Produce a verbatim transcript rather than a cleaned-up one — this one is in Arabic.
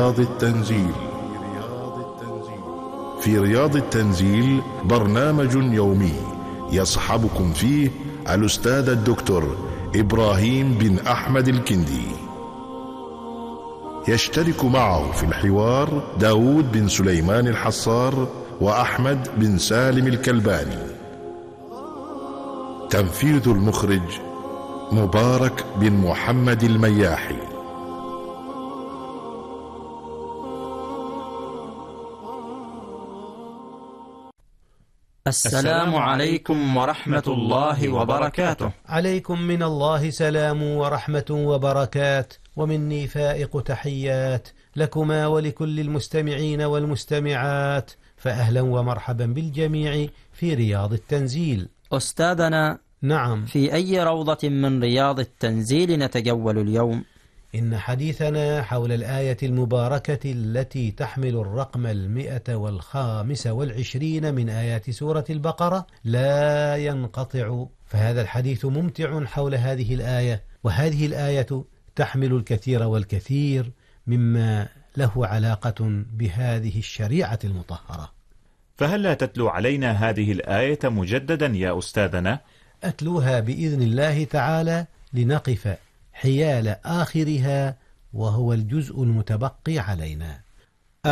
رياض التنزيل. في رياض التنزيل برنامج يومي يصحبكم فيه الأستاذ الدكتور إبراهيم بن أحمد الكندي. يشترك معه في الحوار داود بن سليمان الحصار وأحمد بن سالم الكلباني. تنفيذ المخرج مبارك بن محمد المياحي. السلام عليكم ورحمة الله وبركاته. عليكم من الله سلام ورحمة وبركات، ومني فائق تحيات لكما ولكل المستمعين والمستمعات، فأهلا ومرحبا بالجميع في رياض التنزيل. أستاذنا، نعم، في أي روضة من رياض التنزيل نتجول اليوم؟ إن حديثنا حول الآية المباركة التي تحمل الرقم المئة والخامس والعشرين من آيات سورة البقرة لا ينقطع، فهذا الحديث ممتع حول هذه الآية، وهذه الآية تحمل الكثير والكثير مما له علاقة بهذه الشريعة المطهرة. فهل لا تتلو علينا هذه الآية مجددا يا أستاذنا؟ أتلوها بإذن الله تعالى لنقف حيال آخرها، وهو الجزء المتبقي علينا.